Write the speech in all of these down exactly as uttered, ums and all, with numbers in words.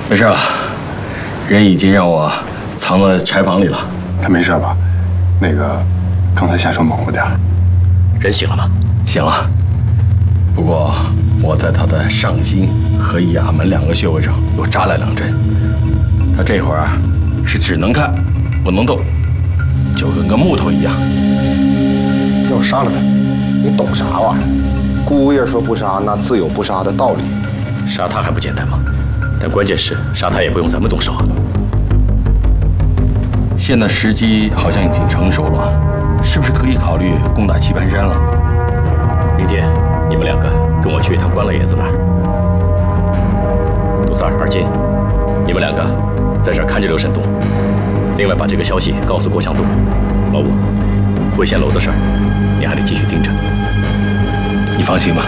没事了，人已经让我藏在柴房里了。 他没事吧？那个，刚才下手猛了点。 人醒了吗？ 醒了。不过我在他的上心和哑门两个穴位上又扎了两针。他这会儿啊，是只能看，不能动，就跟个木头一样。 要杀了他，你懂啥玩意儿？姑爷说不杀，那自有不杀的道理。 杀他还不简单吗？但关键是杀他也不用咱们动手啊。 现在时机好像已经成熟了，是不是可以考虑攻打棋盘山了？ 明天你们两个跟我去一趟关老爷子那儿。杜三儿、二金，你们两个在这儿看着刘振东，另外把这个消息告诉郭向东。老五，汇贤楼的事儿，你还得继续盯着。 你放心吧。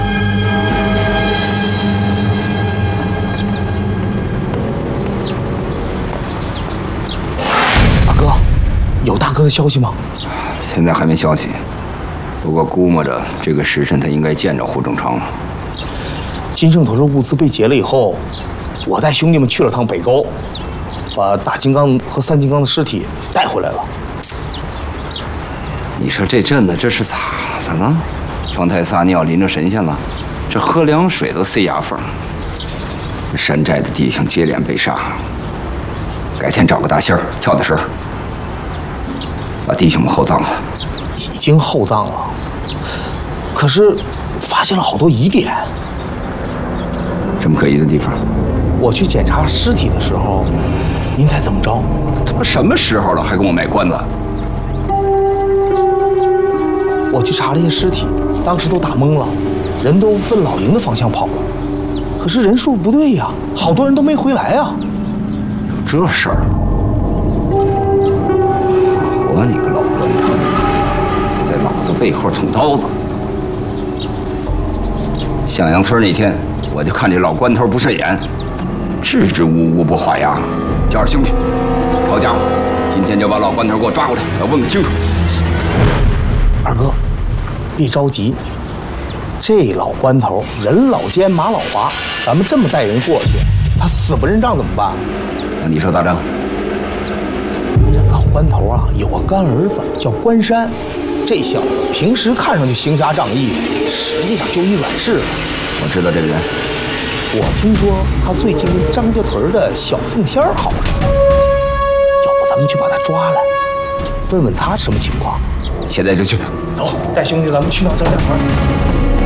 大哥，有大哥的消息吗？ 现在还没消息，不过估摸着这个时辰他应该见着胡正昌了。 金圣头的物资被劫了以后，我带兄弟们去了趟北沟，把大金刚和三金刚的尸体带回来了。 你说这阵子这是咋的了？庄太撒尿淋着神仙了，这喝凉水都塞牙缝。山寨的弟兄接连被杀，改天找个大仙儿跳跳神，把弟兄们厚葬了。 已经厚葬了，可是发现了好多疑点。 什么可疑的地方？ 我去检查尸体的时候，您猜怎么着？ 他妈什么时候了，还跟我卖关子？ 我去查了一下尸体，当时都打懵了，人都奔老营的方向跑了。可是人数不对呀，好多人都没回来呀。 有这事儿？我你个老关头，在老子背后捅刀子！向阳村那天，我就看这老关头不顺眼，支支吾吾不画押，叫着兄弟，好家伙，今天就把老关头给我抓过来，要问个清楚。 二哥，别着急，这老关头人老奸马老滑，咱们这么带人过去，他死不认账怎么办？ 那你说咋整？ 这老关头啊，有个干儿子叫关山，这小子平时看上去行侠仗义，实际上就一软柿子。 我知道这个人， 我听说他最近跟张家屯的小凤仙儿好上了，要不咱们去把他抓来，问问他什么情况？ 现在就去。 走，带兄弟咱们去趟张家屯。